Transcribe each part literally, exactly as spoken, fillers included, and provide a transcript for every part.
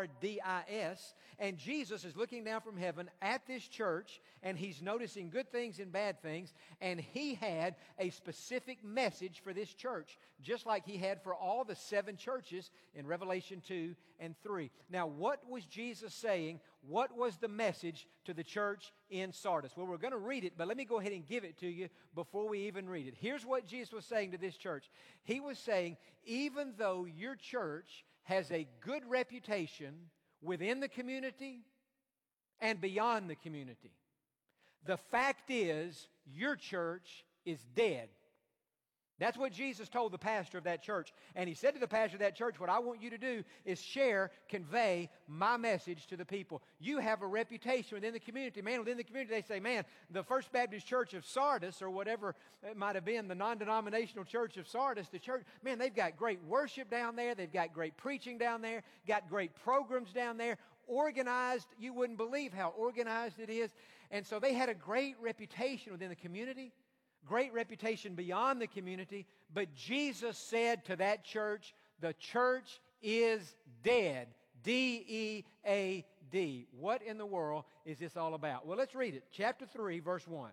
R D I S. And Jesus is looking down from heaven at this church, and He's noticing good things and bad things, and He had a specific message for this church, just like He had for all the seven churches in Revelation two and three. Now, what was Jesus saying? What was the message to the church in Sardis? Well, we're going to read it, but let me go ahead and give it to you before we even read it. Here's what Jesus was saying to this church. He was saying, even though your church has a good reputation within the community and beyond the community, the fact is your church is dead. That's what Jesus told the pastor of that church. And He said to the pastor of that church, what I want you to do is share, convey my message to the people. You have a reputation within the community. Man, within the community, they say, man, the First Baptist Church of Sardis, or whatever it might have been, the non-denominational church of Sardis, the church, man, they've got great worship down there. They've got great preaching down there, got great programs down there, organized. You wouldn't believe how organized it is. And so they had a great reputation within the community. Great reputation beyond the community, but Jesus said to that church, the church is dead. D E A D. What in the world is this all about? Well, let's read it. Chapter three, verse one.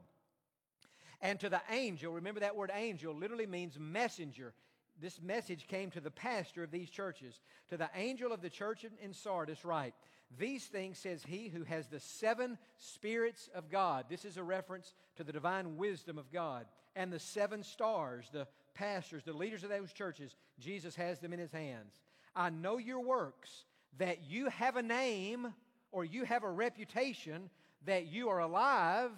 And to the angel, remember that word angel literally means messenger. This message came to the pastor of these churches. To the angel of the church in Sardis write, these things says He who has the seven spirits of God. This is a reference to the divine wisdom of God. And the seven stars, the pastors, the leaders of those churches, Jesus has them in His hands. I know your works, that you have a name or you have a reputation, that you are alive,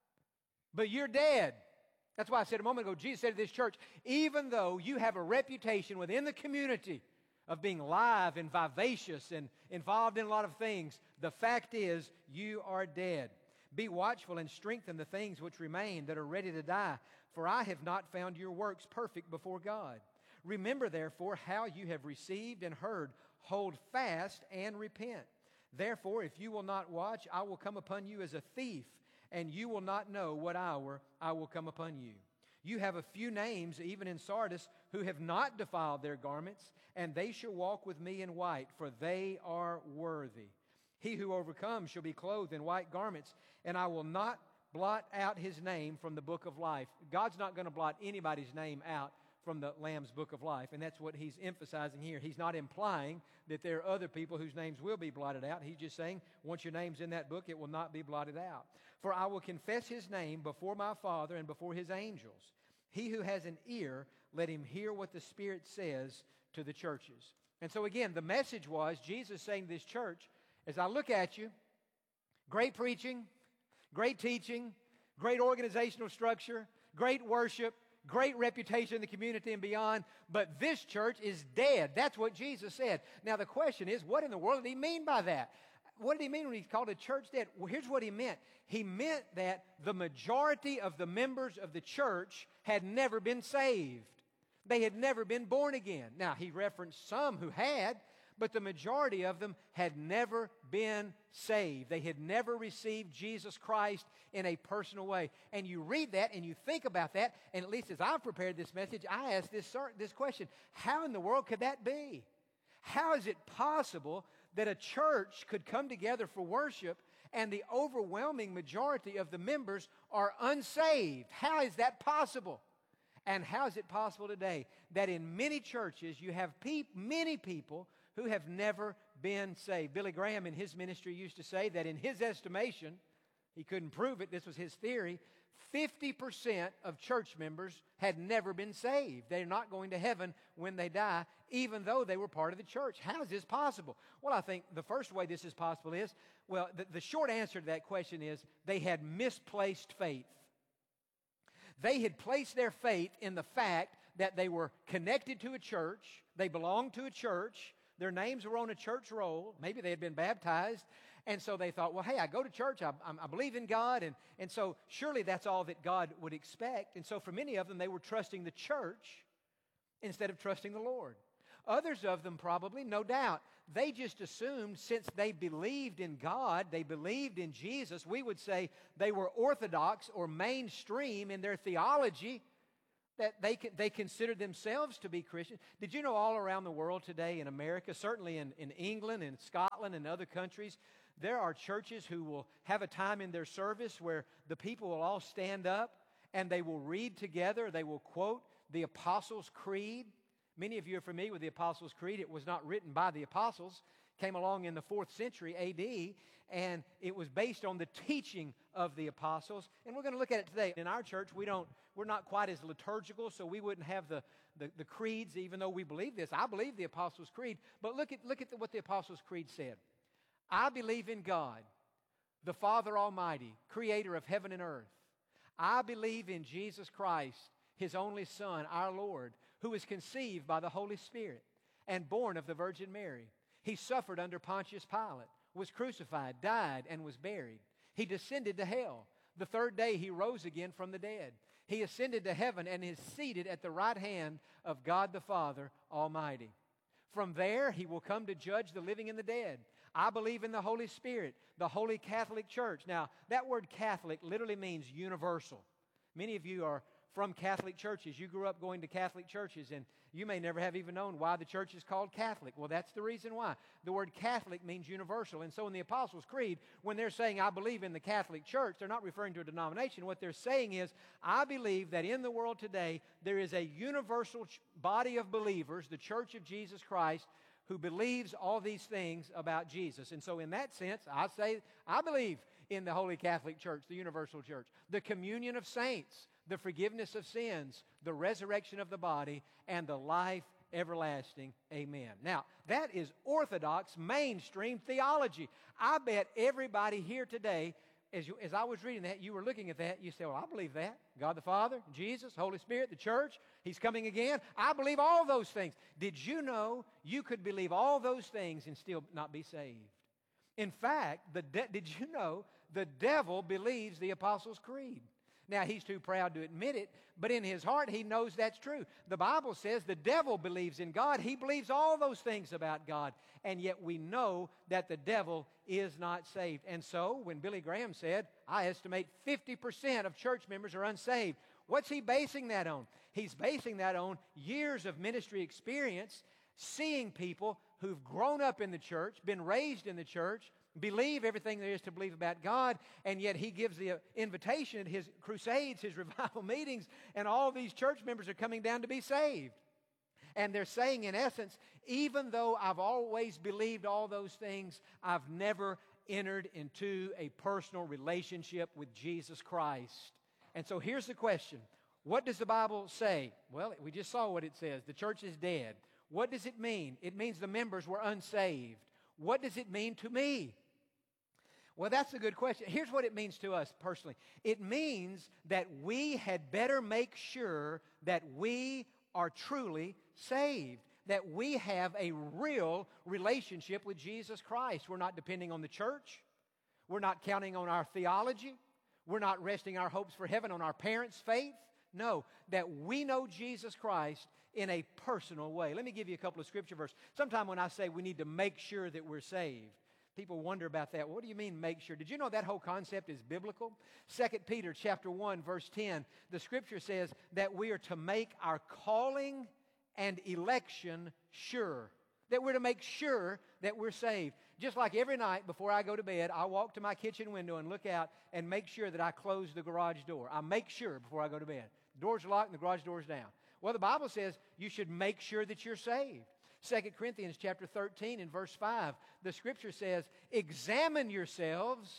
but you're dead. That's why I said a moment ago, Jesus said to this church, even though you have a reputation within the community of being live and vivacious and involved in a lot of things, the fact is you are dead. Be watchful and strengthen the things which remain that are ready to die, for I have not found your works perfect before God. Remember, therefore, how you have received and heard. Hold fast and repent. Therefore, if you will not watch, I will come upon you as a thief, and you will not know what hour I will come upon you. You have a few names, even in Sardis, who have not defiled their garments, and they shall walk with me in white, for they are worthy. He who overcomes shall be clothed in white garments, and I will not blot out his name from the book of life. God's not going to blot anybody's name out from the Lamb's book of life, and that's what He's emphasizing here. He's not implying that there are other people whose names will be blotted out. He's just saying, once your name's in that book, it will not be blotted out. For I will confess His name before my Father and before His angels. He who has an ear, let him hear what the Spirit says to the churches. And so again, the message was, Jesus saying to this church, as I look at you, great preaching, great teaching, great organizational structure, great worship, great reputation in the community and beyond, but this church is dead. That's what Jesus said. Now the question is, what in the world did He mean by that? What did He mean when He called a church dead? Well, here's what He meant. He meant that the majority of the members of the church had never been saved. They had never been born again. Now, He referenced some who had, but the majority of them had never been saved. They had never received Jesus Christ in a personal way. And you read that and you think about that, and at least as I've prepared this message, I ask this, this question, how in the world could that be? How is it possible that a church could come together for worship and the overwhelming majority of the members are unsaved? How is that possible? And how is it possible today that in many churches you have pe- many people who have never been saved? Billy Graham in his ministry used to say that in his estimation, he couldn't prove it, this was his theory, fifty percent of church members had never been saved. They're not going to heaven when they die, even though they were part of the church. How is this possible? Well, I think the first way this is possible is, well, the, the short answer to that question is they had misplaced faith. They had placed their faith in the fact that they were connected to a church, they belonged to a church, their names were on a church roll, maybe they had been baptized, and so they thought, well, hey, I go to church, I, I believe in God, and, and so surely that's all that God would expect. And so for many of them, they were trusting the church instead of trusting the Lord. Others of them probably, no doubt, they just assumed since they believed in God, they believed in Jesus, we would say they were orthodox or mainstream in their theology, that they, can, they consider themselves to be Christians. Did you know all around the world today, in America, certainly in, in England and Scotland and other countries, there are churches who will have a time in their service where the people will all stand up and they will read together, they will quote the Apostles' Creed. Many of you are familiar with the Apostles' Creed. It was not written by the apostles, came along in the fourth century A D, and it was based on the teaching of the apostles. And we're going to look at it today. In our church, we don't, we're not quite as liturgical, so we wouldn't have the, the, the creeds, even though we believe this. I believe the Apostles' Creed, but look at, look at the, what the Apostles' Creed said. I believe in God, the Father Almighty, creator of heaven and earth. I believe in Jesus Christ, His only Son, our Lord, who was conceived by the Holy Spirit and born of the Virgin Mary. He suffered under Pontius Pilate, was crucified, died, and was buried. He descended to hell. The third day He rose again from the dead. He ascended to heaven and is seated at the right hand of God the Father Almighty. From there He will come to judge the living and the dead. I believe in the Holy Spirit, the Holy Catholic Church. Now, that word Catholic literally means universal. Many of you are from Catholic churches. You grew up going to Catholic churches, and you may never have even known why the church is called Catholic. Well, that's the reason why. The word Catholic means universal. And so in the Apostles' Creed, when they're saying, I believe in the Catholic Church, they're not referring to a denomination. What they're saying is, I believe that in the world today, there is a universal body of believers, the Church of Jesus Christ, who believes all these things about Jesus. And so in that sense, I say, I believe in the Holy Catholic Church, the universal church, the communion of saints, the forgiveness of sins, the resurrection of the body, and the life everlasting. Amen. Now, that is orthodox, mainstream theology. I bet everybody here today, as, you, as I was reading that, you were looking at that, you say, well, I believe that. God the Father, Jesus, Holy Spirit, the church, He's coming again. I believe all those things. Did you know you could believe all those things and still not be saved? In fact, the de- did you know the devil believes the Apostles' Creed? Now, he's too proud to admit it, but in his heart, he knows that's true. The Bible says the devil believes in God. He believes all those things about God, and yet we know that the devil is not saved. And so, when Billy Graham said, I estimate fifty percent of church members are unsaved, what's he basing that on? He's basing that on years of ministry experience, seeing people who've grown up in the church, been raised in the church, believe everything there is to believe about God, and yet he gives the invitation at his crusades, his revival meetings, and all these church members are coming down to be saved. And they're saying, in essence, even though I've always believed all those things, I've never entered into a personal relationship with Jesus Christ. And so here's the question. What does the Bible say? Well, we just saw what it says. The church is dead. What does it mean? It means the members were unsaved. What does it mean to me? Well, that's a good question. Here's what it means to us personally. It means that we had better make sure that we are truly saved, that we have a real relationship with Jesus Christ. We're not depending on the church. We're not counting on our theology. We're not resting our hopes for heaven on our parents' faith. No, that we know Jesus Christ in a personal way. Let me give you a couple of scripture verses. Sometime when I say we need to make sure that we're saved, people wonder about that. What do you mean make sure? Did you know that whole concept is biblical? Second Peter chapter one, verse ten, the scripture says that we are to make our calling and election sure. That we're to make sure that we're saved. Just like every night before I go to bed, I walk to my kitchen window and look out and make sure that I close the garage door. I make sure before I go to bed. The door's locked and the garage door's down. Well, the Bible says you should make sure that you're saved. Second Corinthians chapter thirteen and verse five, the scripture says, examine yourselves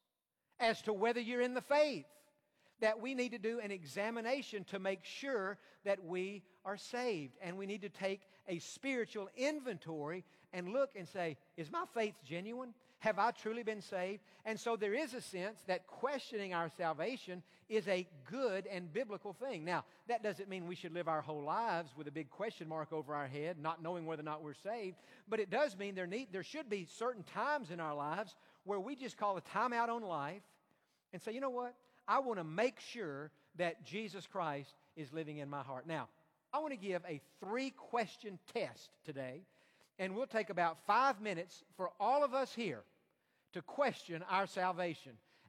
as to whether you're in the faith. That we need to do an examination to make sure that we are saved. And we need to take a spiritual inventory and look and say, is my faith genuine? Have I truly been saved? And so there is a sense that questioning our salvation is a good and biblical thing. Now, that doesn't mean we should live our whole lives with a big question mark over our head, not knowing whether or not we're saved. But it does mean there need, there should be certain times in our lives where we just call a timeout on life and say, you know what? I want to make sure that Jesus Christ is living in my heart. Now, I want to give a three-question test today, and we'll take about five minutes for all of us here to question our salvation.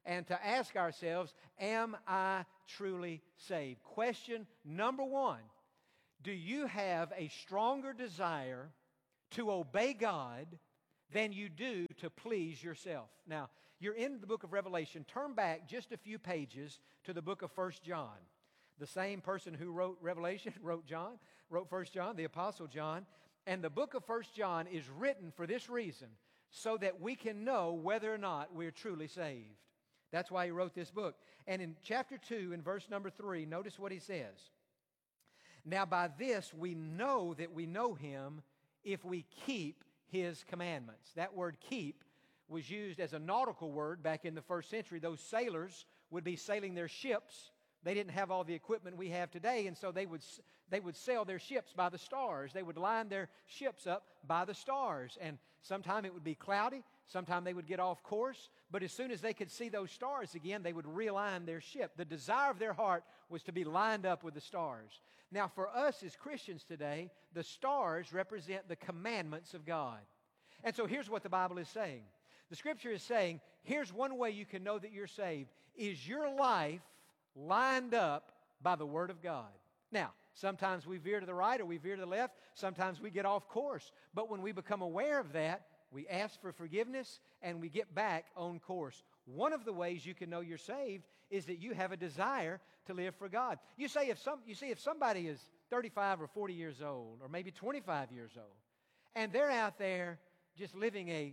and to ask ourselves, am I truly saved? Question number one, do you have a stronger desire to obey God than you do to please yourself? Now, you're in the book of Revelation. Turn back just a few pages to the book of First John. The same person who wrote Revelation wrote John, wrote First John, the Apostle John. And the book of First John is written for this reason, so that we can know whether or not we're truly saved. That's why he wrote this book. And in chapter two, in verse number three, notice what he says. Now by this we know that we know him if we keep his commandments. That word keep was used as a nautical word back in the first century. Those sailors would be sailing their ships. They didn't have all the equipment we have today, and so they would they would sail their ships by the stars. They would line their ships up by the stars, and sometime it would be cloudy, sometime they would get off course, but as soon as they could see those stars again, they would realign their ship. The desire of their heart was to be lined up with the stars. Now, for us as Christians today, the stars represent the commandments of God. And so here's what the Bible is saying. The Scripture is saying, here's one way you can know that you're saved. Is your life lined up by the Word of God? Now, sometimes we veer to the right or we veer to the left. Sometimes we get off course. But when we become aware of that, we ask for forgiveness and we get back on course. One of the ways you can know you're saved is that you have a desire to live for God. You say if some, you see if somebody is thirty-five or forty years old, or maybe twenty-five years old, and they're out there just living a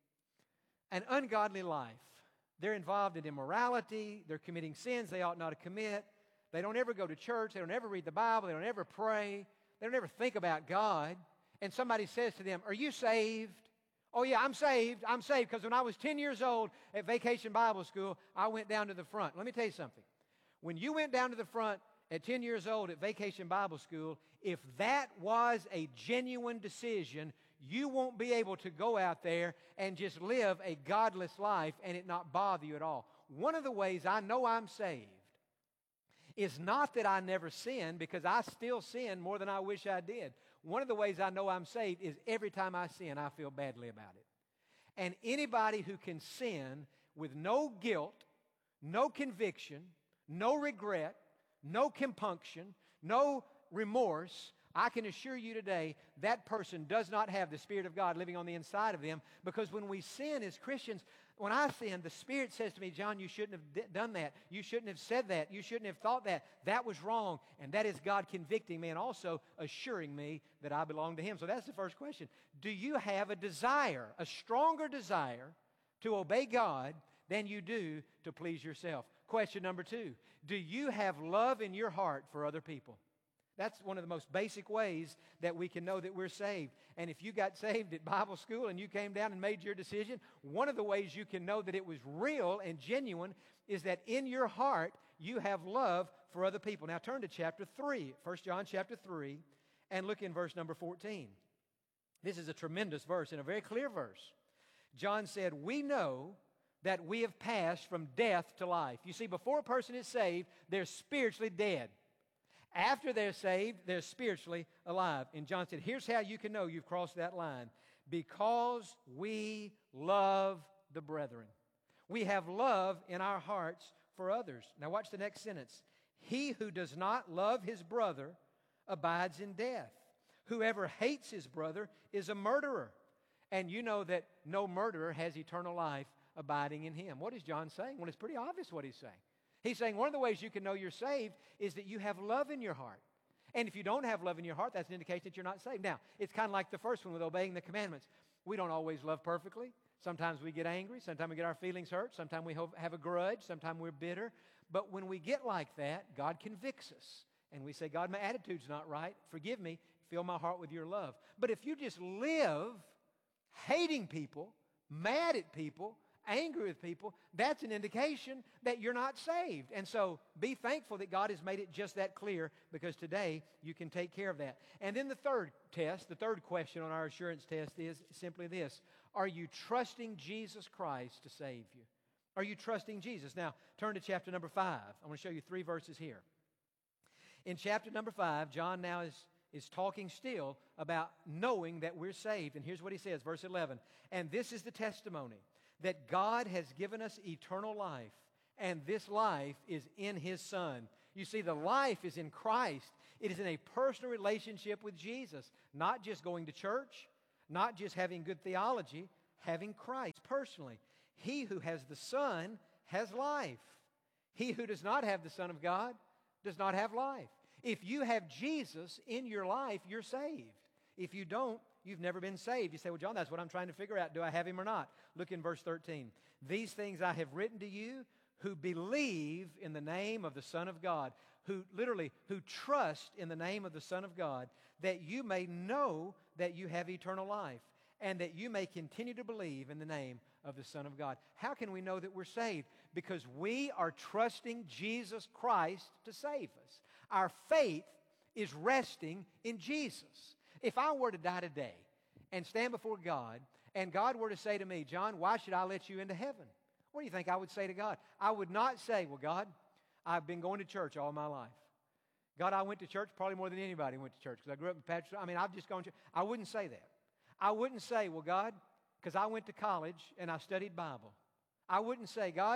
an ungodly life. They're involved in immorality. They're committing sins they ought not to commit. They don't ever go to church. They don't ever read the Bible. They don't ever pray. They don't ever think about God. And somebody says to them, are you saved? Oh, yeah, I'm saved. I'm saved because when I was ten years old at Vacation Bible School, I went down to the front. Let me tell you something. When you went down to the front at ten years old at Vacation Bible School, if that was a genuine decision, you won't be able to go out there and just live a godless life and it not bother you at all. One of the ways I know I'm saved is not that I never sin, because I still sin more than I wish I did. One of the ways I know I'm saved is every time I sin, I feel badly about it. And anybody who can sin with no guilt, no conviction, no regret, no compunction, no remorse, I can assure you today that person does not have the Spirit of God living on the inside of them, because when we sin as Christians, when I sin, the Spirit says to me, John, you shouldn't have d- done that. You shouldn't have said that. You shouldn't have thought that. That was wrong. And that is God convicting me and also assuring me that I belong to Him. So that's the first question. Do you have a desire, a stronger desire to obey God than you do to please yourself? Question number two, do you have love in your heart for other people? That's one of the most basic ways that we can know that we're saved. And if you got saved at Bible school and you came down and made your decision, one of the ways you can know that it was real and genuine is that in your heart you have love for other people. Now turn to chapter three, First John chapter three, and look in verse number fourteen. This is a tremendous verse and a very clear verse. John said, we know that we have passed from death to life. You see, before a person is saved, they're spiritually dead. After they're saved, they're spiritually alive. And John said, here's how you can know you've crossed that line. Because we love the brethren. We have love in our hearts for others. Now watch the next sentence. He who does not love his brother abides in death. Whoever hates his brother is a murderer. And you know that no murderer has eternal life abiding in him. What is John saying? Well, it's pretty obvious what he's saying. He's saying one of the ways you can know you're saved is that you have love in your heart. And if you don't have love in your heart, that's an indication that you're not saved. Now, it's kind of like the first one with obeying the commandments. We don't always love perfectly. Sometimes we get angry. Sometimes we get our feelings hurt. Sometimes we have a grudge. Sometimes we're bitter. But when we get like that, God convicts us. And we say, God, my attitude's not right. Forgive me. Fill my heart with your love. But if you just live hating people, mad at people, angry with people, that's an indication that you're not saved. And so be thankful that God has made it just that clear, because today you can take care of that. And then the third test, the third question on our assurance test is simply this. Are you trusting Jesus Christ to save you? Are you trusting Jesus? Now, turn to chapter number five. I want to show you three verses here. In chapter number five, John now is is talking still about knowing that we're saved. And here's what he says, verse eleven. And this is the testimony, that God has given us eternal life, and this life is in His Son. You see, the life is in Christ. It is in a personal relationship with Jesus, not just going to church, not just having good theology, having Christ personally. He who has the Son has life. He who does not have the Son of God does not have life. If you have Jesus in your life, you're saved. If you don't, you've never been saved. You say, well, John, that's what I'm trying to figure out. Do I have Him or not? Look in verse thirteen. These things I have written to you who believe in the name of the Son of God, who literally, who trust in the name of the Son of God, that you may know that you have eternal life, and that you may continue to believe in the name of the Son of God. How can we know that we're saved? Because we are trusting Jesus Christ to save us. Our faith is resting in Jesus. If I were to die today and stand before God, and God were to say to me, John, why should I let you into heaven? What do you think I would say to God? I would not say, well, God, I've been going to church all my life. God, I went to church probably more than anybody went to church because I grew up in Patrick. I mean, I've just gone to church. I wouldn't say that. I wouldn't say, well, God, because I went to college and I studied Bible. I wouldn't say, God,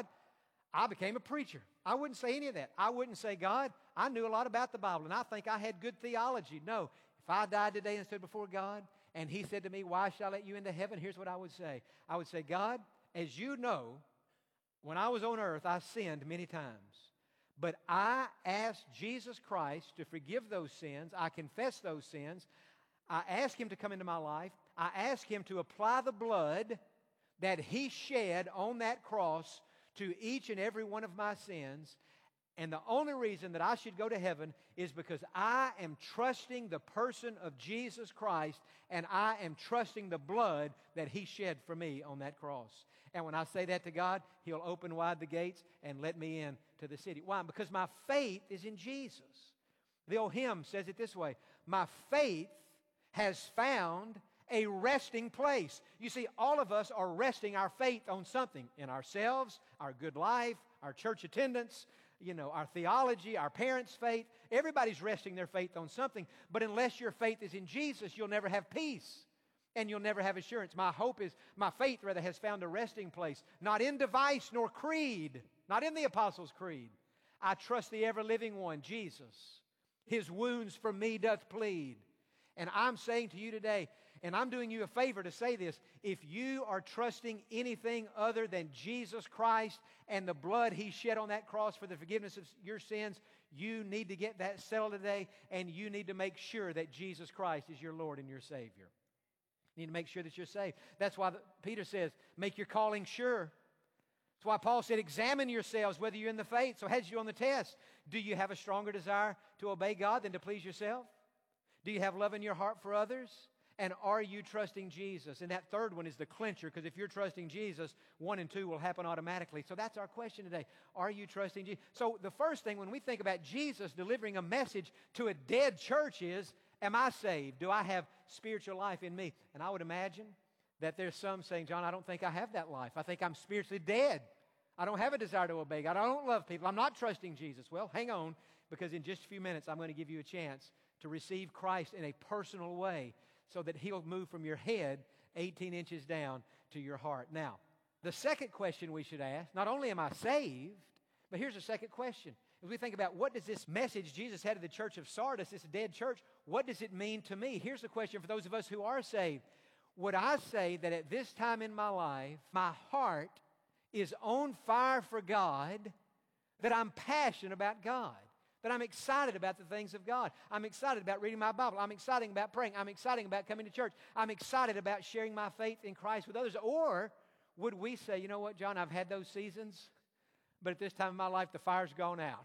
I became a preacher. I wouldn't say any of that. I wouldn't say, God, I knew a lot about the Bible and I think I had good theology. No. If I died today and stood before God and He said to me, why should I let you into heaven? Here's what I would say. I would say, God, as you know, when I was on earth, I sinned many times. But I asked Jesus Christ to forgive those sins. I confess those sins. I asked Him to come into my life. I asked Him to apply the blood that He shed on that cross to each and every one of my sins. And the only reason that I should go to heaven is because I am trusting the person of Jesus Christ, and I am trusting the blood that He shed for me on that cross. And when I say that to God, He'll open wide the gates and let me in to the city. Why? Because my faith is in Jesus. The old hymn says it this way, my faith has found a resting place. You see, all of us are resting our faith on something, in ourselves, our good life, our church attendance, you know, our theology, our parents' faith. Everybody's resting their faith on something. But unless your faith is in Jesus, you'll never have peace. And you'll never have assurance. My hope is, my faith rather has found a resting place. Not in device nor creed. Not in the Apostles' Creed. I trust the ever-living one, Jesus. His wounds for me doth plead. And I'm saying to you today, and I'm doing you a favor to say this, if you are trusting anything other than Jesus Christ and the blood He shed on that cross for the forgiveness of your sins, you need to get that settled today, and you need to make sure that Jesus Christ is your Lord and your Savior. You need to make sure that you're saved. That's why the, Peter says, make your calling sure. That's why Paul said, examine yourselves whether you're in the faith. So as you're on the test, do you have a stronger desire to obey God than to please yourself? Do you have love in your heart for others? And are you trusting Jesus? And that third one is the clincher, because if you're trusting Jesus, one and two will happen automatically. So that's our question today. Are you trusting Jesus? So the first thing when we think about Jesus delivering a message to a dead church is, am I saved? Do I have spiritual life in me? And I would imagine that there's some saying, John, I don't think I have that life. I think I'm spiritually dead. I don't have a desire to obey God. I don't love people. I'm not trusting Jesus. Well, hang on, because in just a few minutes, I'm going to give you a chance to receive Christ in a personal way so that He'll move from your head eighteen inches down to your heart. Now, the second question we should ask, not only am I saved, but here's the second question. As we think about what does this message Jesus had to the church of Sardis, this dead church, what does it mean to me? Here's the question for those of us who are saved. Would I say that at this time in my life, my heart is on fire for God, that I'm passionate about God, that I'm excited about the things of God? I'm excited about reading my Bible. I'm excited about praying. I'm excited about coming to church. I'm excited about sharing my faith in Christ with others. Or would we say, you know what, John, I've had those seasons, but at this time in my life, the fire's gone out.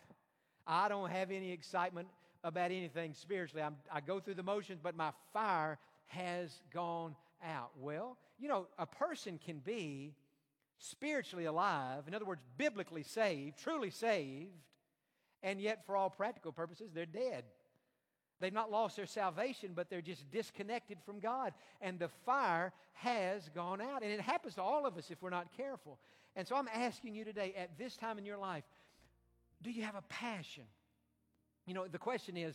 I don't have any excitement about anything spiritually. I'm, I go through the motions, but my fire has gone out. Well, you know, a person can be spiritually alive, in other words, biblically saved, truly saved, and yet for all practical purposes, they're dead. They've not lost their salvation, but they're just disconnected from God, and the fire has gone out. And it happens to all of us if we're not careful. And so I'm asking you today, at this time in your life, do you have a passion? You know, the question is,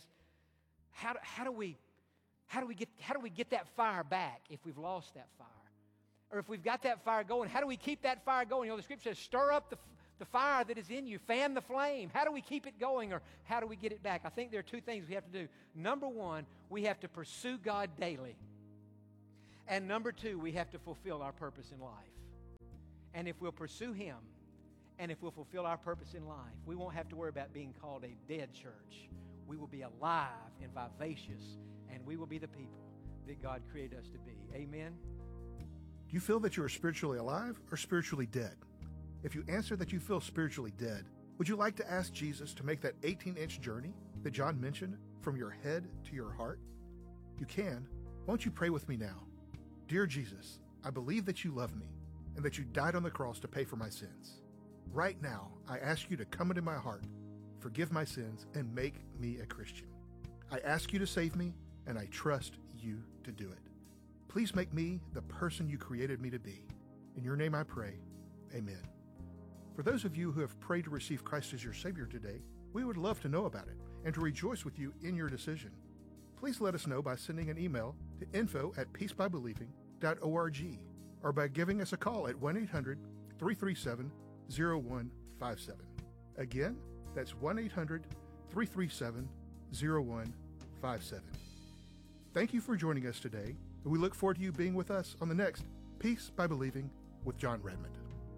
how do, how do we how do we get how do we get that fire back if we've lost that fire? Or if we've got that fire going, how do we keep that fire going? You know, the Scripture says, stir up the, the fire that is in you. Fan the flame. How do we keep it going, or how do we get it back? I think there are two things we have to do. Number one, we have to pursue God daily. And number two, we have to fulfill our purpose in life. And if we'll pursue Him, and if we'll fulfill our purpose in life, we won't have to worry about being called a dead church. We will be alive and vivacious, and we will be the people that God created us to be. Amen? Do you feel that you are spiritually alive or spiritually dead? If you answer that you feel spiritually dead, would you like to ask Jesus to make that eighteen-inch journey that John mentioned from your head to your heart? You can. Won't you pray with me now? Dear Jesus, I believe that you love me and that you died on the cross to pay for my sins. Right now, I ask you to come into my heart, forgive my sins, and make me a Christian. I ask you to save me, and I trust you to do it. Please make me the person you created me to be. In your name I pray, amen. For those of you who have prayed to receive Christ as your Savior today, we would love to know about it and to rejoice with you in your decision. Please let us know by sending an email to info at peace by believing dot org or by giving us a call at one eight hundred, three three seven, zero one five seven. Again, that's one eight hundred, three three seven, zero one five seven. Thank you for joining us today, and we look forward to you being with us on the next Peace by Believing with John Redmond.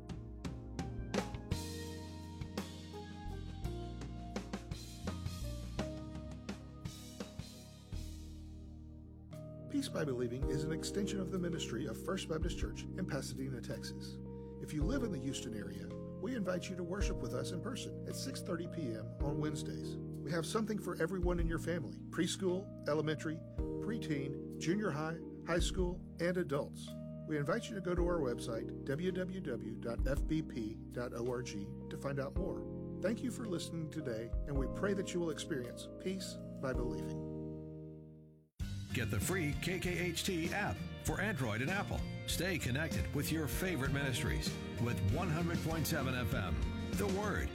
Peace by Believing is an extension of the ministry of First Baptist Church in Pasadena, Texas. If you live in the Houston area, we invite you to worship with us in person at six thirty p.m. on Wednesdays. We have something for everyone in your family: preschool, elementary, preteen, junior high, high school, and adults. We invite you to go to our website, w w w dot f b p dot org, to find out more. Thank you for listening today, and we pray that you will experience peace by believing. Get the free K K H T app for Android and Apple. Stay connected with your favorite ministries with one hundred point seven F M, The Word.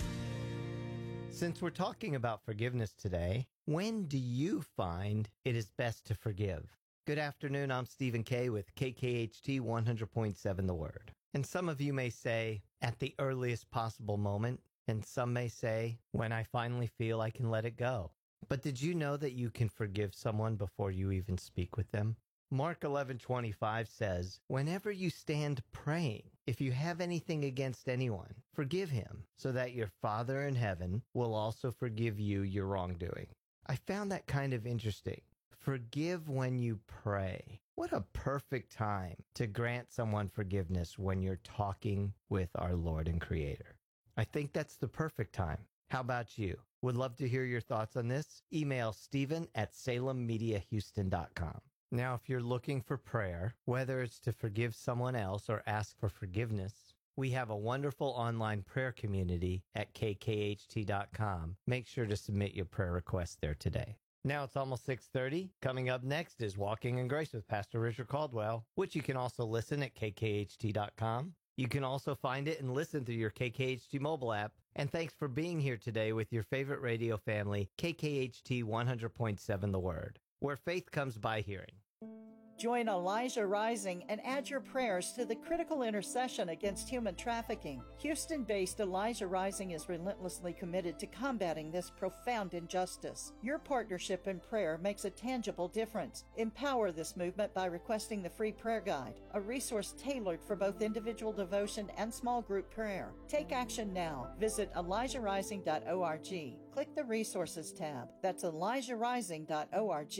Since we're talking about forgiveness today, when do you find it is best to forgive? Good afternoon, I'm Stephen Kay with K K H T one hundred point seven The Word. And some of you may say, at the earliest possible moment, and some may say, when I finally feel I can let it go. But did you know that you can forgive someone before you even speak with them? Mark eleven twenty-five says, whenever you stand praying, if you have anything against anyone, forgive him, so that your Father in heaven will also forgive you your wrongdoing. I found that kind of interesting. Forgive when you pray. What a perfect time to grant someone forgiveness when you're talking with our Lord and Creator. I think that's the perfect time. How about you? Would love to hear your thoughts on this. Email Stephen at salem media houston dot com. Now, if you're looking for prayer, whether it's to forgive someone else or ask for forgiveness, we have a wonderful online prayer community at k k h t dot com. Make sure to submit your prayer request there today. Now it's almost six thirty. Coming up next is Walking in Grace with Pastor Richard Caldwell, which you can also listen at k k h t dot com. You can also find it and listen through your K K H T mobile app. And thanks for being here today with your favorite radio family, K K H T one hundred point seven The Word, where faith comes by hearing. Join Elijah Rising and add your prayers to the critical intercession against human trafficking. Houston-based Elijah Rising is relentlessly committed to combating this profound injustice. Your partnership in prayer makes a tangible difference. Empower this movement by requesting the free prayer guide, a resource tailored for both individual devotion and small group prayer. Take action now. Visit elijah rising dot org. Click the Resources tab. That's elijah rising dot org.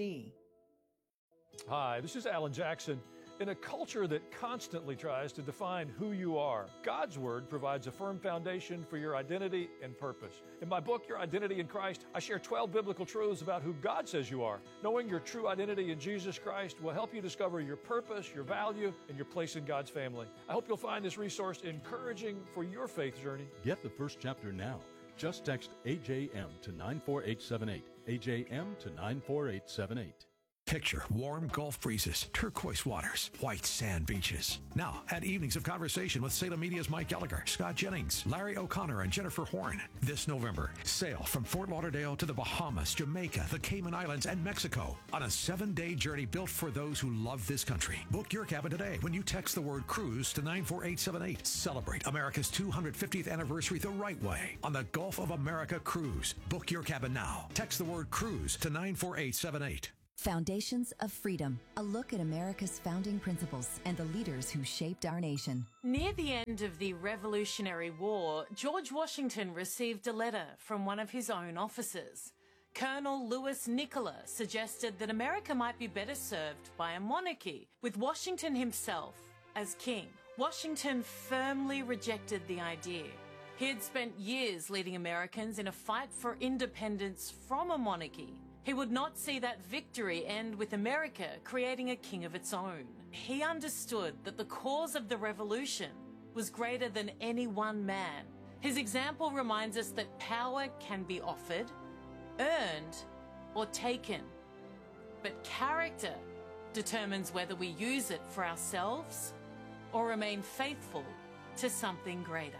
Hi, this is Alan Jackson. In a culture that constantly tries to define who you are, God's Word provides a firm foundation for your identity and purpose. In my book, Your Identity in Christ, I share twelve biblical truths about who God says you are. Knowing your true identity in Jesus Christ will help you discover your purpose, your value, and your place in God's family. I hope you'll find this resource encouraging for your faith journey. Get the first chapter now. Just text A J M to nine four eight seven eight. A J M to nine four eight seven eight. Picture warm Gulf breezes, turquoise waters, white sand beaches. Now, add evenings of conversation with Salem Media's Mike Gallagher, Scott Jennings, Larry O'Connor, and Jennifer Horn. This November, sail from Fort Lauderdale to the Bahamas, Jamaica, the Cayman Islands, and Mexico on a seven-day journey built for those who love this country. Book your cabin today when you text the word cruise to nine four eight seven eight. Celebrate America's two hundred fiftieth anniversary the right way on the Gulf of America Cruise. Book your cabin now. Text the word cruise to nine four eight seven eight. Foundations of Freedom, a look at America's founding principles and the leaders who shaped our nation. Near the end of the Revolutionary War, George Washington received a letter from one of his own officers. Colonel Louis Nicola suggested that America might be better served by a monarchy, with Washington himself as king. Washington firmly rejected the idea. He had spent years leading Americans in a fight for independence from a monarchy. He would not see that victory end with America creating a king of its own. He understood that the cause of the revolution was greater than any one man. His example reminds us that power can be offered, earned, or taken. But character determines whether we use it for ourselves or remain faithful to something greater.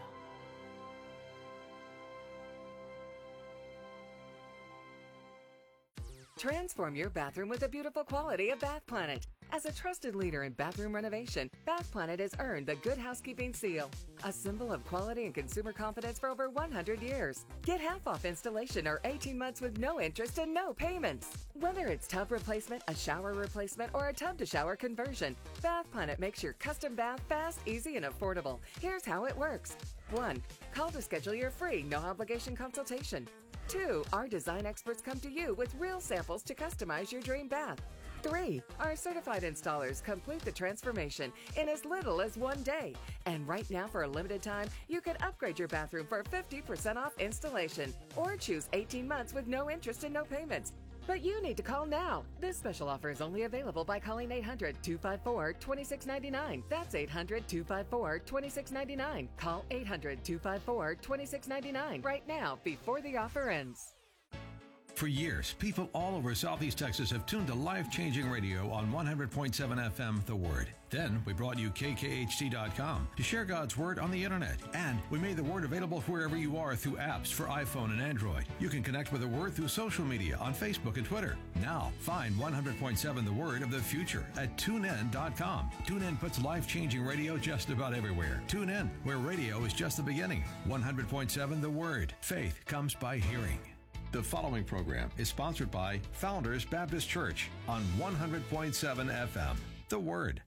Transform your bathroom with the beautiful quality of Bath Planet. As a trusted leader in bathroom renovation, Bath Planet has earned the Good Housekeeping seal, a symbol of quality and consumer confidence for over one hundred years. Get half off installation or eighteen months with no interest and no payments. Whether it's tub replacement, a shower replacement, or a tub-to-shower conversion, Bath Planet makes your custom bath fast, easy, and affordable. Here's how it works. one. Call to schedule your free, no-obligation consultation. two. Our design experts come to you with real samples to customize your dream bath. three. Our certified installers complete the transformation in as little as one day. And right now, for a limited time, you can upgrade your bathroom for fifty percent off installation or choose eighteen months with no interest and no payments. But you need to call now. This special offer is only available by calling eight hundred, two five four, two six nine nine. That's eight hundred, two five four, two six nine nine. Call eight hundred, two five four, two six nine nine right now before the offer ends. For years, people all over Southeast Texas have tuned to life-changing radio on one hundred point seven F M, The Word. Then we brought you K K H T dot com to share God's Word on the internet. And we made the Word available wherever you are through apps for iPhone and Android. You can connect with the Word through social media on Facebook and Twitter. Now, find one hundred point seven The Word of the future at tune in dot com. TuneIn puts life-changing radio just about everywhere. Tune in, where radio is just the beginning. one hundred point seven The Word. Faith comes by hearing. The following program is sponsored by Founders Baptist Church on one hundred point seven F M, The Word.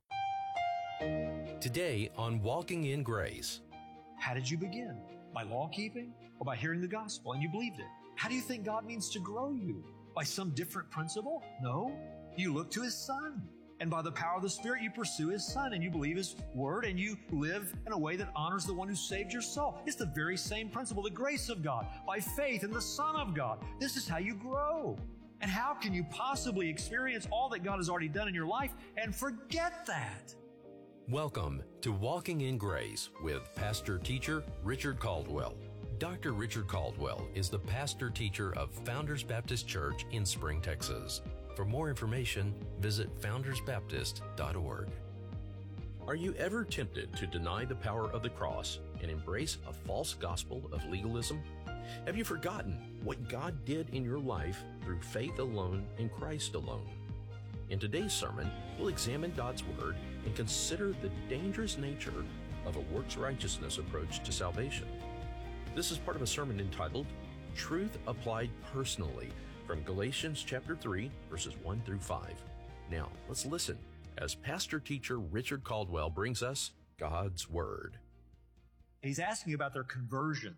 Today on Walking in Grace. How did you begin? By law keeping or by hearing the gospel and you believed it? How do you think God means to grow you? By some different principle? No. You look to His Son. And by the power of the Spirit, you pursue His Son and you believe His Word and you live in a way that honors the one who saved your soul. It's the very same principle, the grace of God, by faith in the Son of God. This is how you grow. And how can you possibly experience all that God has already done in your life and forget that? Welcome to Walking in Grace with Pastor Teacher Richard Caldwell. Doctor Richard Caldwell is the pastor teacher of Founders Baptist Church in Spring, Texas. For more information, visit founders baptist dot org. Are you ever tempted to deny the power of the cross and embrace a false gospel of legalism? Have you forgotten what God did in your life through faith alone in Christ alone? In today's sermon, we'll examine God's Word and consider the dangerous nature of a works righteousness approach to salvation. This is part of a sermon entitled Truth Applied Personally, from Galatians chapter three, verses one through five. Now, let's listen as pastor teacher Richard Caldwell brings us God's Word. He's asking about their conversion.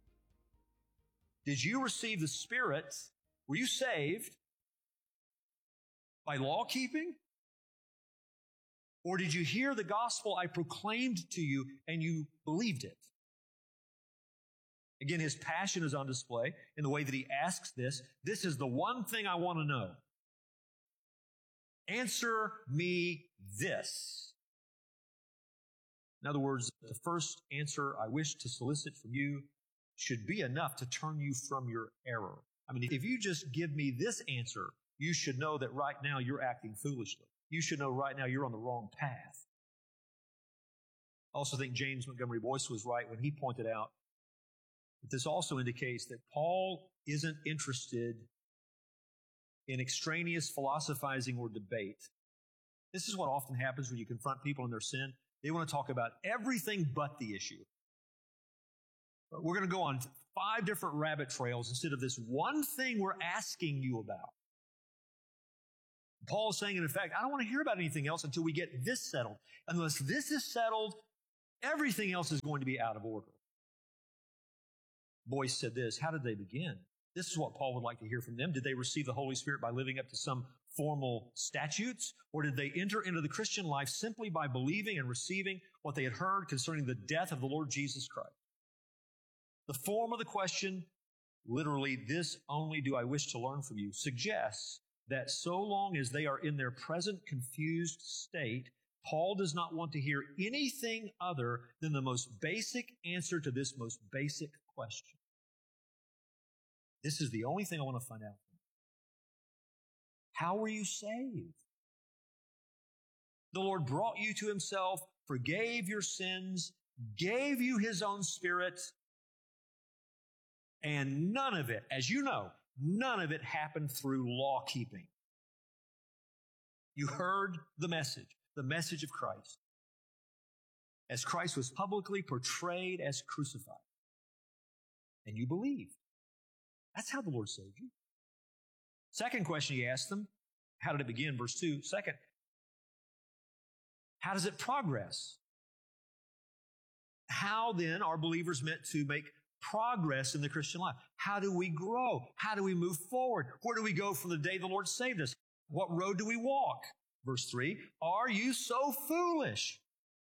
Did you receive the Spirit? Were you saved by law keeping? Or did you hear the gospel I proclaimed to you and you believed it? Again, his passion is on display in the way that he asks this. This is the one thing I want to know. Answer me this. In other words, the first answer I wish to solicit from you should be enough to turn you from your error. I mean, if you just give me this answer, you should know that right now you're acting foolishly. You should know right now you're on the wrong path. I also think James Montgomery Boyce was right when he pointed out that this also indicates that Paul isn't interested in extraneous philosophizing or debate. This is what often happens when you confront people in their sin. They want to talk about everything but the issue. But we're going to go on five different rabbit trails instead of this one thing we're asking you about. Paul is saying, in effect, I don't want to hear about anything else until we get this settled. Unless this is settled, everything else is going to be out of order. Boyce said this, how did they begin? This is what Paul would like to hear from them. Did they receive the Holy Spirit by living up to some formal statutes? Or did they enter into the Christian life simply by believing and receiving what they had heard concerning the death of the Lord Jesus Christ? The form of the question, literally, this only do I wish to learn from you, suggests that so long as they are in their present confused state, Paul does not want to hear anything other than the most basic answer to this most basic question. This is the only thing I want to find out. How were you saved? The Lord brought you to Himself, forgave your sins, gave you His own Spirit, and none of it, as you know, none of it happened through law keeping. You heard the message, the message of Christ, as Christ was publicly portrayed as crucified. And you believed. That's how the Lord saved you. Second question he asked them, how did it begin? Verse two. Second, how does it progress? How then are believers meant to make progress in the Christian life? How do we grow? How do we move forward? Where do we go from the day the Lord saved us? What road do we walk? Verse three, are you so foolish?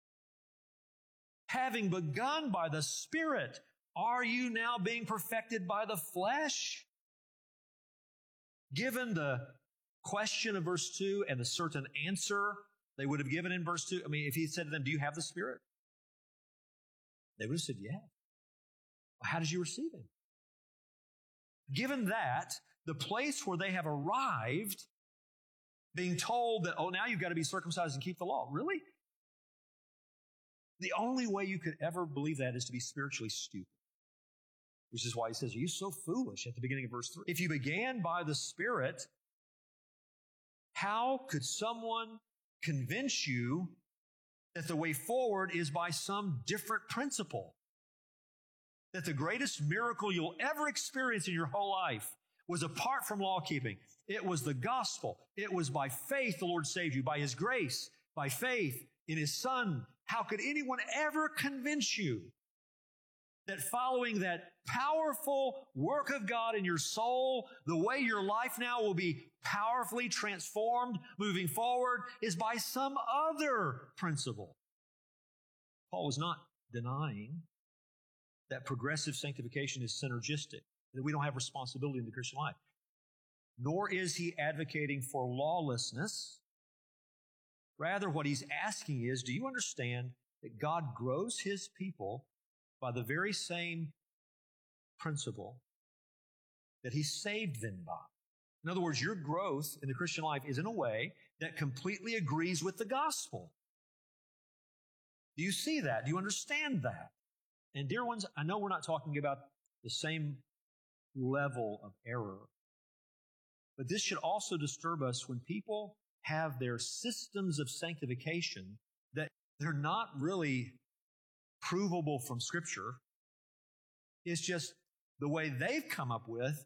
Having begun by the Spirit, are you now being perfected by the flesh? Given the question of verse two and the certain answer they would have given in verse two, I mean, if he said to them, do you have the Spirit? They would have said, yeah. Well, how did you receive Him? Given that, the place where they have arrived, being told that, oh, now you've got to be circumcised and keep the law. Really? The only way you could ever believe that is to be spiritually stupid. Which is why he says, are you so foolish at the beginning of verse three? If you began by the Spirit, how could someone convince you that the way forward is by some different principle? That the greatest miracle you'll ever experience in your whole life was apart from law keeping. It was the gospel. It was by faith the Lord saved you, by His grace, by faith in His Son. How could anyone ever convince you that following that powerful work of God in your soul, the way your life now will be powerfully transformed moving forward is by some other principle? Paul was not denying that progressive sanctification is synergistic, that we don't have responsibility in the Christian life. Nor is he advocating for lawlessness. Rather, what he's asking is, do you understand that God grows His people by the very same principle that He saved them by? In other words, your growth in the Christian life is in a way that completely agrees with the gospel. Do you see that? Do you understand that? And dear ones, I know we're not talking about the same level of error, but this should also disturb us when people have their systems of sanctification that they're not really provable from Scripture. It's just the way they've come up with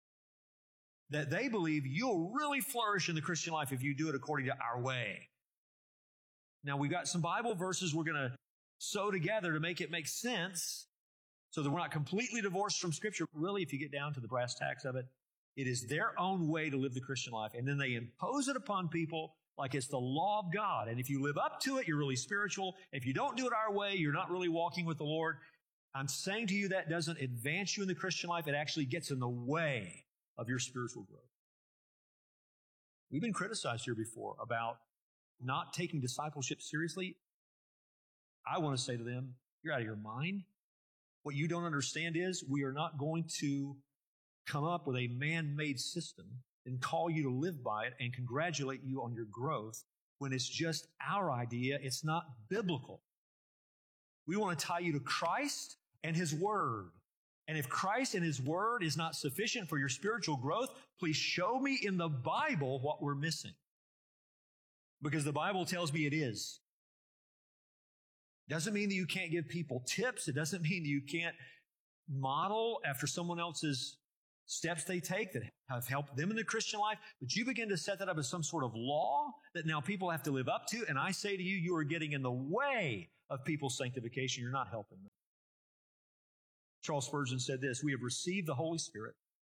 that they believe you'll really flourish in the Christian life if you do it according to our way. Now, we've got some Bible verses we're going to sew together to make it make sense so that we're not completely divorced from Scripture. Really, if you get down to the brass tacks of it, it is their own way to live the Christian life. And then they impose it upon people like it's the law of God. And if you live up to it, you're really spiritual. If you don't do it our way, you're not really walking with the Lord. I'm saying to you that doesn't advance you in the Christian life. It actually gets in the way of your spiritual growth. We've been criticized here before about not taking discipleship seriously. I want to say to them, you're out of your mind. What you don't understand is we are not going to come up with a man-made system and call you to live by it and congratulate you on your growth when it's just our idea. It's not biblical. We want to tie you to Christ and His Word. And if Christ and His Word is not sufficient for your spiritual growth, please show me in the Bible what we're missing. Because the Bible tells me it is. Doesn't mean that you can't give people tips. It doesn't mean that you can't model after someone else's steps they take that have helped them in the Christian life. But you begin to set that up as some sort of law that now people have to live up to. And I say to you, you are getting in the way of people's sanctification. You're not helping them. Charles Spurgeon said this, we have received the Holy Spirit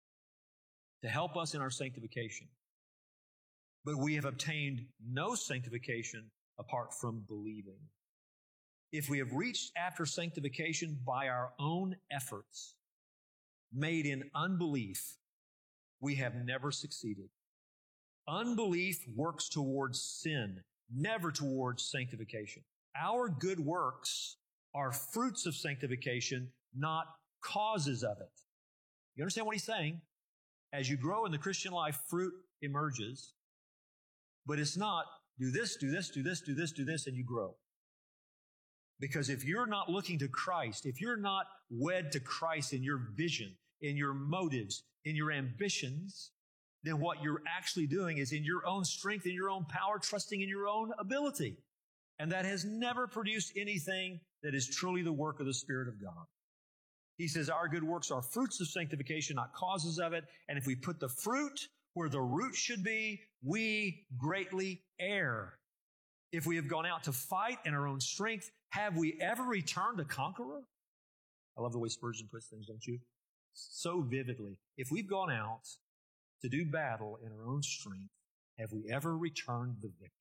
to help us in our sanctification, but we have obtained no sanctification apart from believing. If we have reached after sanctification by our own efforts, made in unbelief, we have never succeeded. Unbelief works towards sin, never towards sanctification. Our good works are fruits of sanctification, not causes of it. You understand what he's saying? As you grow in the Christian life, fruit emerges, but it's not do this, do this, do this, do this, do this, and you grow. Because if you're not looking to Christ, if you're not wed to Christ in your vision, in your motives, in your ambitions, then what you're actually doing is in your own strength, in your own power, trusting in your own ability. And that has never produced anything that is truly the work of the Spirit of God. He says our good works are fruits of sanctification, not causes of it. And if we put the fruit where the root should be, we greatly err. If we have gone out to fight in our own strength, have we ever returned a conqueror? I love the way Spurgeon puts things, don't you? So vividly. If we've gone out to do battle in our own strength, have we ever returned the victor?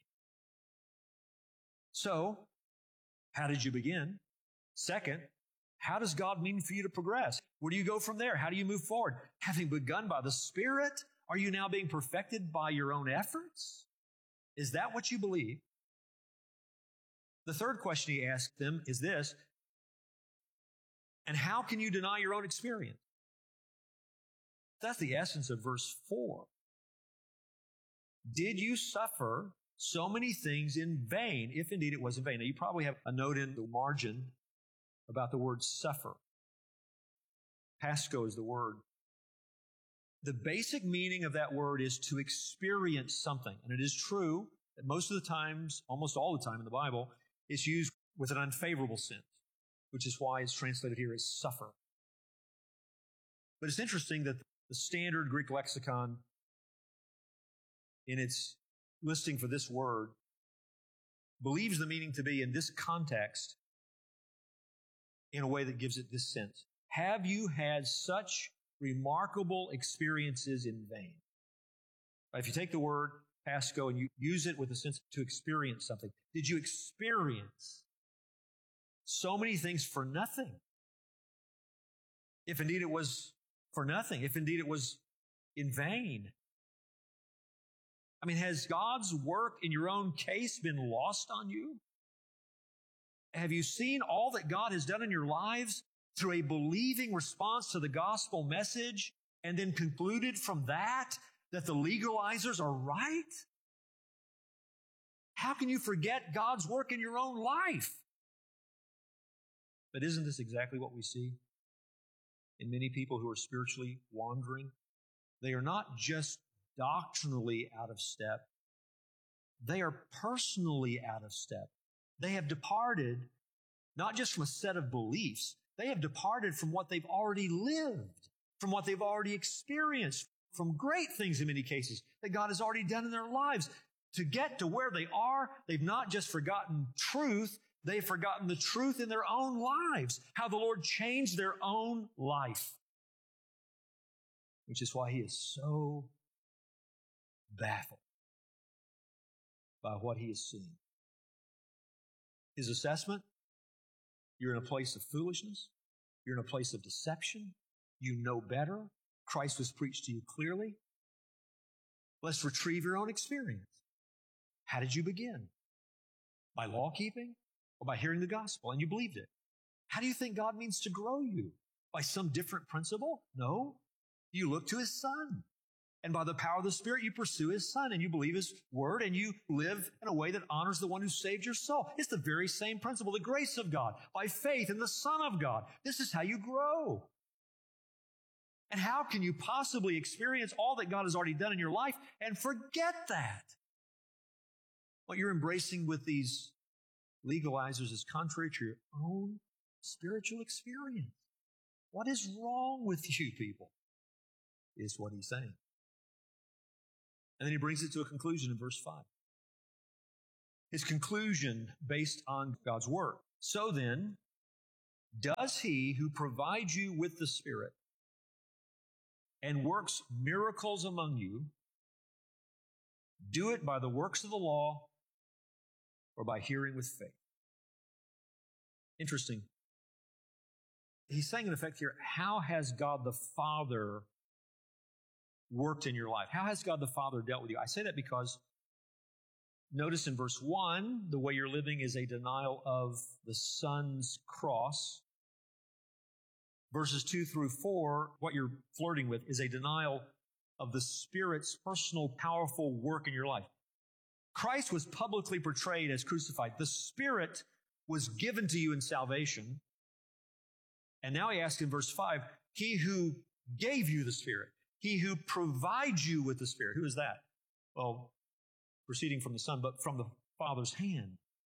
So, how did you begin? Second, how does God mean for you to progress? Where do you go from there? How do you move forward? Having begun by the Spirit, are you now being perfected by your own efforts? Is that what you believe? The third question he asked them is this, and how can you deny your own experience? That's the essence of verse four. Did you suffer so many things in vain, if indeed it was in vain? Now, you probably have a note in the margin about the word suffer. Pasco is the word. The basic meaning of that word is to experience something. And it is true that most of the times, almost all the time in the Bible, it's used with an unfavorable sense, which is why it's translated here as suffer. But it's interesting that the standard Greek lexicon, in its listing for this word, believes the meaning to be in this context in a way that gives it this sense. Have you had such remarkable experiences in vain? If you take the word Pasco and you use it with a sense to experience something, did you experience so many things for nothing? If indeed it was for nothing, if indeed it was in vain. I mean, has God's work in your own case been lost on you? Have you seen all that God has done in your lives through a believing response to the gospel message and then concluded from that that the legalizers are right? How can you forget God's work in your own life? But isn't this exactly what we see in many people who are spiritually wandering? They are not just doctrinally out of step. They are personally out of step. They have departed not just from a set of beliefs. They have departed from what they've already lived, from what they've already experienced, from great things in many cases that God has already done in their lives. To get to where they are, they've not just forgotten truth, they've forgotten the truth in their own lives, how the Lord changed their own life. Which is why he is so baffled by what he is seeing. His assessment, you're in a place of foolishness. You're in a place of deception. You know better. Christ was preached to you clearly. Let's retrieve your own experience. How did you begin? By law keeping or by hearing the gospel and you believed it? How do you think God means to grow you? By some different principle? No. You look to his Son And by the power of the Spirit, you pursue His Son, and you believe His Word, and you live in a way that honors the one who saved your soul. It's the very same principle, the grace of God, by faith in the Son of God. This is how you grow. And how can you possibly experience all that God has already done in your life and forget that? What you're embracing with these legalizers is contrary to your own spiritual experience. What is wrong with you people? Is what he's saying. And then he brings it to a conclusion in verse five. His conclusion based on God's Word. So then, does He who provides you with the Spirit and works miracles among you do it by the works of the law or by hearing with faith? Interesting. He's saying in effect here, how has God the Father worked in your life? How has God the Father dealt with you? I say that because notice in verse one, the way you're living is a denial of the Son's cross. Verses two through four, what you're flirting with is a denial of the Spirit's personal, powerful work in your life. Christ was publicly portrayed as crucified. The Spirit was given to you in salvation. And now he asks in verse five, He who gave you the Spirit, He who provides you with the Spirit. Who is that? Well, proceeding from the Son, but from the Father's hand.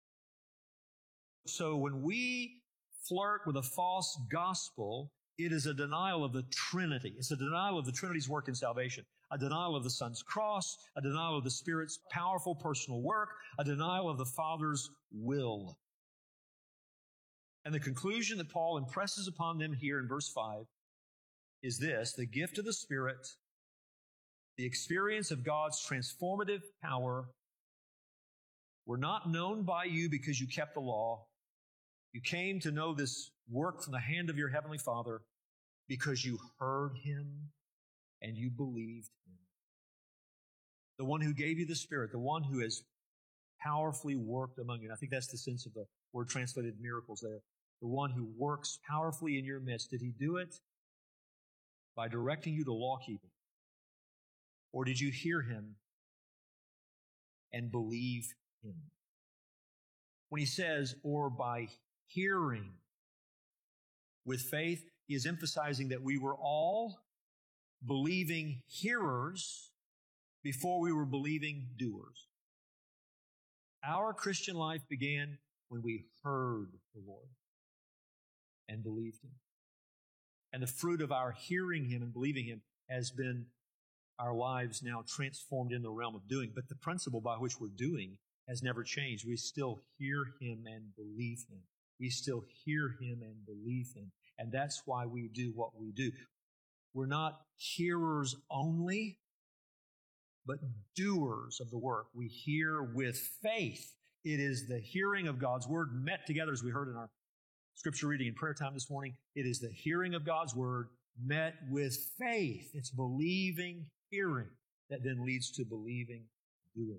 So when we flirt with a false gospel, it is a denial of the Trinity. It's a denial of the Trinity's work in salvation, a denial of the Son's cross, a denial of the Spirit's powerful personal work, a denial of the Father's will. And the conclusion that Paul impresses upon them here in verse five is this: the gift of the Spirit, the experience of God's transformative power, were not known by you because you kept the law. You came to know this work from the hand of your Heavenly Father because you heard Him and you believed Him. The one who gave you the Spirit, the one who has powerfully worked among you. And I think that's the sense of the word translated miracles there. The one who works powerfully in your midst. Did He do it by directing you to law keeping? Or did you hear Him and believe Him? When he says, or by hearing with faith, he is emphasizing that we were all believing hearers before we were believing doers. Our Christian life began when we heard the Lord and believed Him. And the fruit of our hearing Him and believing Him has been our lives now transformed in the realm of doing. But the principle by which we're doing has never changed. We still hear Him and believe Him. We still hear Him and believe Him. And that's why we do what we do. We're not hearers only, but doers of the work. We hear with faith. It is the hearing of God's Word met together, as we heard in our scripture reading and prayer time this morning. It is the hearing of God's Word met with faith. It's believing, hearing, that then leads to believing, doing.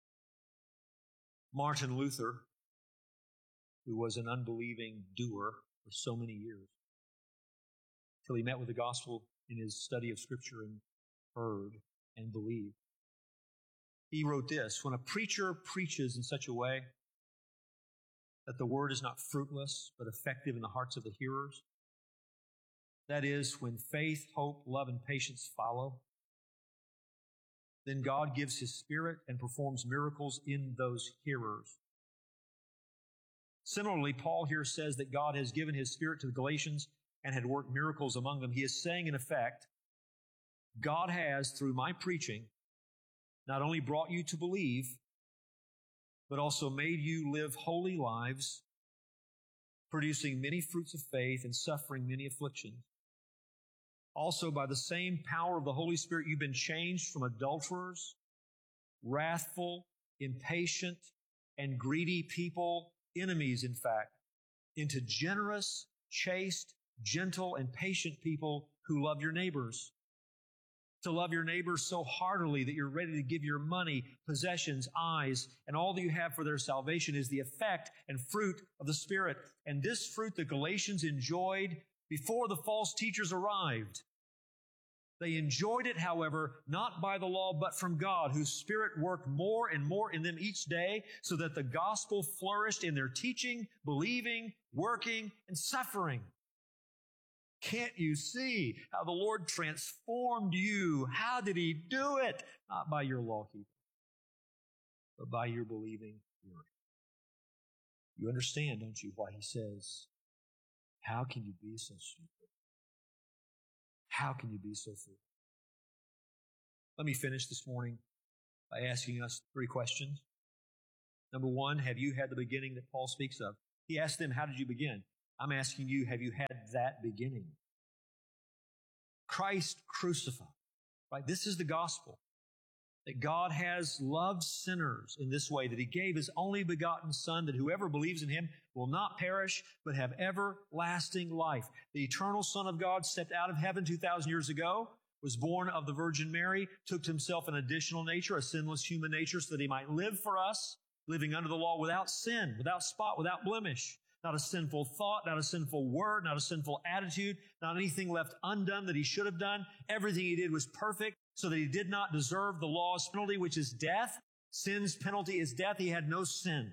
Martin Luther, who was an unbelieving doer for so many years, till he met with the gospel in his study of Scripture and heard and believed. He wrote this: when a preacher preaches in such a way that the word is not fruitless but effective in the hearts of the hearers, that is, when faith, hope, love, and patience follow, then God gives His Spirit and performs miracles in those hearers. Similarly, Paul here says that God has given His Spirit to the Galatians and had worked miracles among them. He is saying, in effect, God has, through my preaching, not only brought you to believe, but also made you live holy lives, producing many fruits of faith and suffering many afflictions. Also, by the same power of the Holy Spirit, you've been changed from adulterers, wrathful, impatient, and greedy people, enemies, in fact, into generous, chaste, gentle, and patient people who love your neighbors. To love your neighbors so heartily that you're ready to give your money, possessions, eyes, and all that you have for their salvation is the effect and fruit of the Spirit. And this fruit the Galatians enjoyed before the false teachers arrived. They enjoyed it, however, not by the law, but from God, whose Spirit worked more and more in them each day, so that the gospel flourished in their teaching, believing, working, and suffering. Can't you see how the Lord transformed you? How did He do it? Not by your law keeping, but by your believing word. You understand, don't you, why He says, how can you be so stupid? How can you be so foolish? Let me finish this morning by asking us three questions. Number one, have you had the beginning that Paul speaks of? He asked them, how did you begin? I'm asking you, have you had that beginning? Christ crucified, right? This is the gospel. That God has loved sinners in this way, that He gave His only begotten Son, that whoever believes in Him will not perish, but have everlasting life. The eternal Son of God stepped out of heaven two thousand years ago, was born of the Virgin Mary, took to Himself an additional nature, a sinless human nature, so that He might live for us, living under the law without sin, without spot, without blemish. Not a sinful thought, not a sinful word, not a sinful attitude, not anything left undone that He should have done. Everything He did was perfect, so that He did not deserve the law's penalty, which is death. Sin's penalty is death. He had no sin.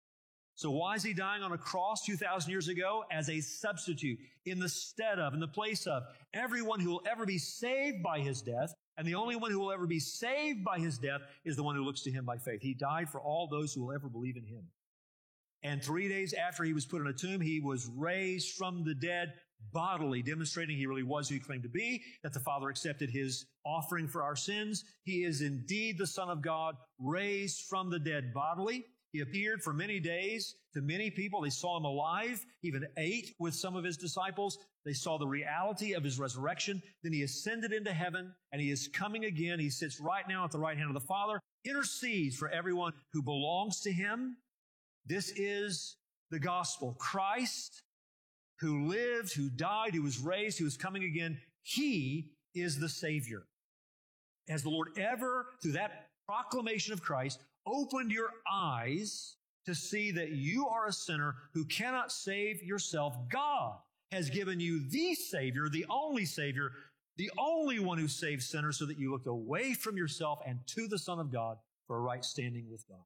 So why is He dying on a cross two thousand years ago? As a substitute, in the stead of, in the place of everyone who will ever be saved by His death. And the only one who will ever be saved by His death is the one who looks to Him by faith. He died for all those who will ever believe in Him. And three days after He was put in a tomb, He was raised from the dead bodily, demonstrating He really was who He claimed to be, that the Father accepted His offering for our sins. He is indeed the Son of God, raised from the dead bodily. He appeared for many days to many people. They saw Him alive, even ate with some of His disciples. They saw the reality of His resurrection. Then He ascended into heaven, and He is coming again. He sits right now at the right hand of the Father, intercedes for everyone who belongs to Him. This is the gospel. Christ, who lived, who died, who was raised, who is coming again, He is the Savior. Has the Lord ever, through that proclamation of Christ, opened your eyes to see that you are a sinner who cannot save yourself? God has given you the Savior, the only Savior, the only one who saves sinners, so that you look away from yourself and to the Son of God for a right standing with God.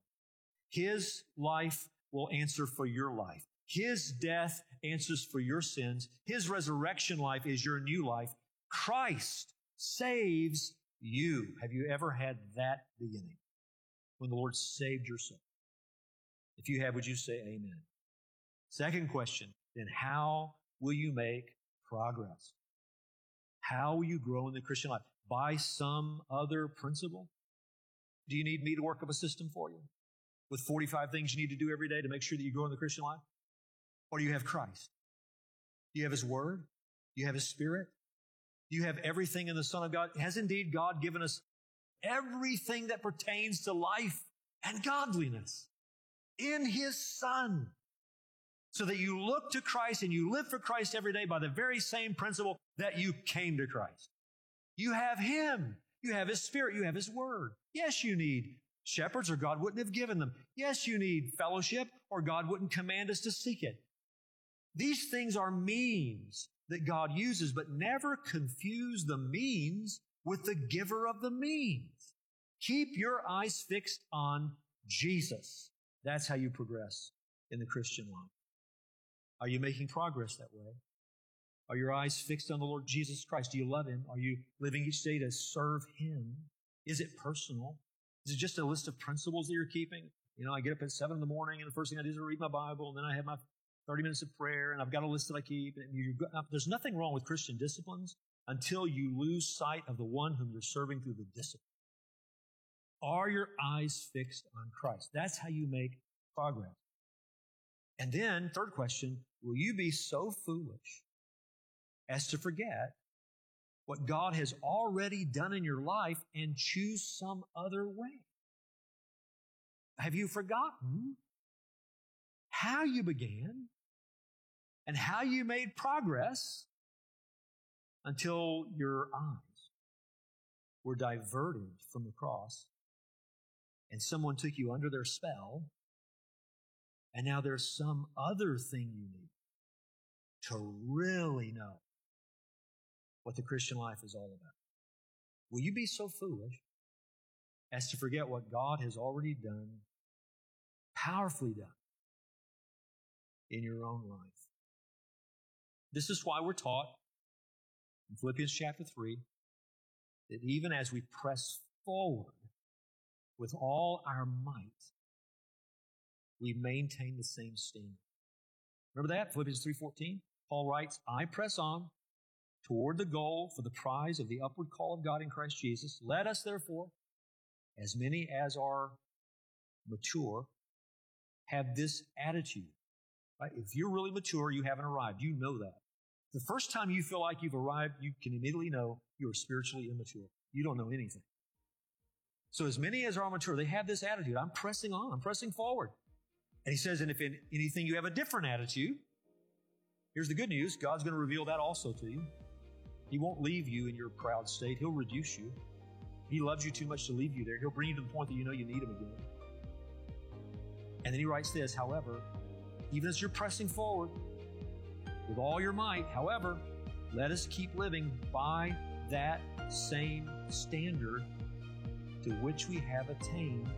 His life will answer for your life. His death answers for your sins. His resurrection life is your new life. Christ saves you. Have you ever had that beginning when the Lord saved your soul? If you have, would you say amen? Second question, then how will you make progress? How will you grow in the Christian life? By some other principle? Do you need me to work up a system for you with forty-five things you need to do every day to make sure that you grow in the Christian life? Or do you have Christ? Do you have His Word? Do you have His Spirit? Do you have everything in the Son of God? Has indeed God given us everything that pertains to life and godliness in His Son, so that you look to Christ and you live for Christ every day by the very same principle that you came to Christ? You have Him. You have His Spirit. You have His Word. Yes, you need shepherds, or God wouldn't have given them. Yes, you need fellowship, or God wouldn't command us to seek it. These things are means that God uses, but never confuse the means with the giver of the means. Keep your eyes fixed on Jesus. That's how you progress in the Christian life. Are you making progress that way? Are your eyes fixed on the Lord Jesus Christ? Do you love Him? Are you living each day to serve Him? Is it personal? Is it just a list of principles that you're keeping? You know, I get up at seven in the morning, and the first thing I do is read my Bible, and then I have my thirty minutes of prayer, and I've got a list that I keep. And you, there's nothing wrong with Christian disciplines until you lose sight of the one whom you're serving through the discipline. Are your eyes fixed on Christ? That's how you make progress. And then, third question, will you be so foolish as to forget what God has already done in your life and choose some other way? Have you forgotten how you began and how you made progress until your eyes were diverted from the cross and someone took you under their spell, and now there's some other thing you need to really know what the Christian life is all about? Will you be so foolish as to forget what God has already done, powerfully done, in your own life? This is why we're taught in Philippians chapter three that even as we press forward with all our might, we maintain the same standard. Remember that? Philippians three fourteen? Paul writes, I press on toward the goal for the prize of the upward call of God in Christ Jesus. Let us therefore, as many as are mature, have this attitude. Right? If you're really mature, you haven't arrived. You know that. The first time you feel like you've arrived, you can immediately know you are spiritually immature. You don't know anything. So as many as are mature, they have this attitude. I'm pressing on. I'm pressing forward. And he says, and if in anything you have a different attitude, here's the good news. God's going to reveal that also to you. He won't leave you in your proud state. He'll reduce you. He loves you too much to leave you there. He'll bring you to the point that you know you need Him again. And then he writes this, however, even as you're pressing forward with all your might, however, let us keep living by that same standard to which we have attained.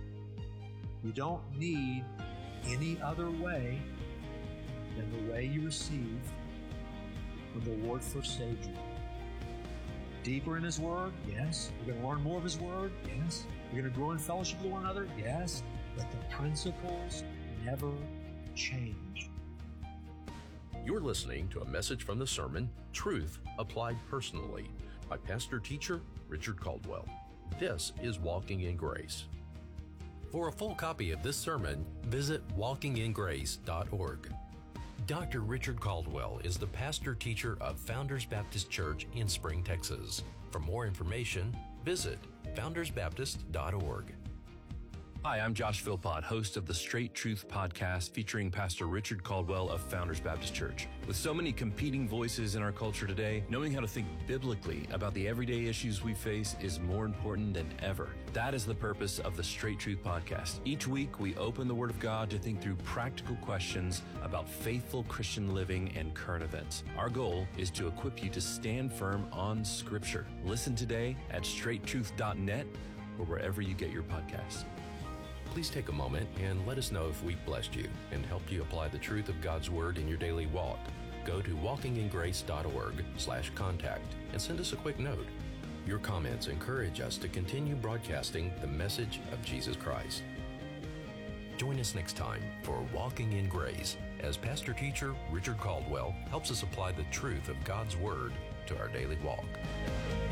You don't need any other way than the way you received when the Lord first saved you. Deeper in His Word? Yes. We're going to learn more of His Word? Yes. We're going to grow in fellowship with one another? Yes. But the principles never change. You're listening to a message from the sermon, Truth Applied Personally, by Pastor Teacher Richard Caldwell. This is Walking in Grace. For a full copy of this sermon, visit walking in grace dot org. Doctor Richard Caldwell is the pastor teacher of Founders Baptist Church in Spring, Texas. For more information, visit founders baptist dot org. Hi, I'm Josh Philpott, host of the Straight Truth podcast featuring Pastor Richard Caldwell of Founders Baptist Church. With so many competing voices in our culture today, knowing how to think biblically about the everyday issues we face is more important than ever. That is the purpose of the Straight Truth podcast. Each week, we open the Word of God to think through practical questions about faithful Christian living and current events. Our goal is to equip you to stand firm on Scripture. Listen today at straight truth dot net or wherever you get your podcasts. Please take a moment and let us know if we've blessed you and helped you apply the truth of God's Word in your daily walk. Go to walking in grace dot org slash contact and send us a quick note. Your comments encourage us to continue broadcasting the message of Jesus Christ. Join us next time for Walking in Grace as Pastor Teacher Richard Caldwell helps us apply the truth of God's Word to our daily walk.